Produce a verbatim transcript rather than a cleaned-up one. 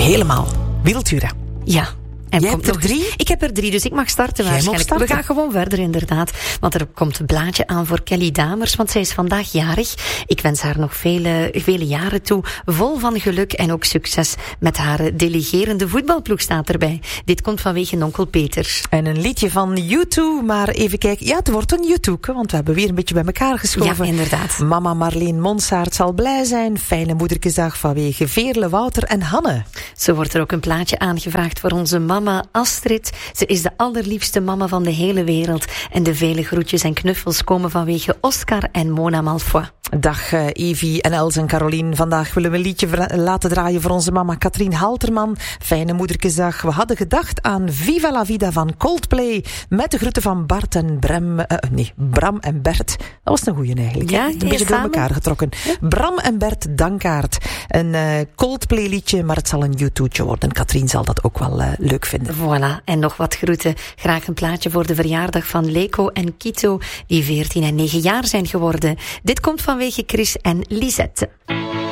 helemaal Wiltura. Ja. En Jij komt hebt er nog... drie? Ik heb er drie, dus ik mag starten Jij waarschijnlijk. mag starten. We gaan gewoon verder, inderdaad. Want er komt een blaadje aan voor Kelly Damers, want zij is vandaag jarig. Ik wens haar nog vele, vele jaren toe. Vol van geluk en ook succes met haar delegerende voetbalploeg staat erbij. Dit komt vanwege onkel Peter. En een liedje van U twee, maar even kijken. Ja, het wordt een U twee, want we hebben weer een beetje bij elkaar geschoven. Ja, inderdaad. Mama Marleen Monsaert zal blij zijn. Fijne moederkesdag vanwege Veerle, Wouter en Hanne. Zo wordt er ook een plaatje aangevraagd voor onze mama Astrid. Ze is de allerliefste mama van de hele wereld. En de vele groetjes en knuffels komen vanwege Oscar en Mona Malfoy. Dag uh, Evie en Els en Carolien. Vandaag willen we een liedje vra- laten draaien voor onze mama Katrien Halterman. Fijne moederkesdag. We hadden gedacht aan Viva la Vida van Coldplay. Met de groeten van Bart en Bram. Uh, nee, Bram en Bert. Dat was een goeie eigenlijk. Ja, een beetje door elkaar getrokken. Ja. Bram en Bert Dankaart. Een uh, Coldplay liedje, maar het zal een U two'tje worden. Katrien zal dat ook wel uh, leuk vinden. Voilà, en nog wat groeten. Graag een plaatje voor de verjaardag van Leko en Kito, die veertien en negen jaar zijn geworden. Dit komt vanwege Chris en Lisette.